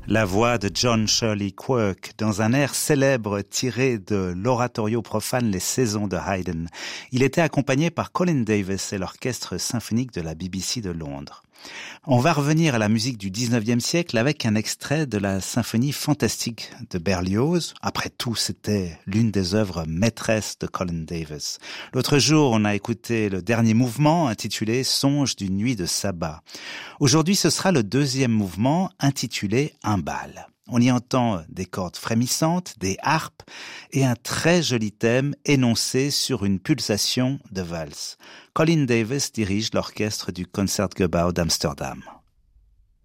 La voix de John Shirley Quirk dans un air célèbre tiré de l'oratorio profane Les Saisons de Haydn. Il était accompagné par Colin Davis et l'orchestre symphonique de la BBC de Londres. On va revenir à la musique du 19e siècle avec un extrait de la symphonie fantastique de Berlioz. Après tout, c'était l'une des œuvres maîtresses de Colin Davis. L'autre jour, on a écouté le dernier mouvement intitulé Songe d'une nuit de sabbat. Aujourd'hui, ce sera le deuxième mouvement intitulé Un bal. On y entend des cordes frémissantes, des harpes et un très joli thème énoncé sur une pulsation de valse. Colin Davis dirige l'orchestre du Concertgebouw d'Amsterdam.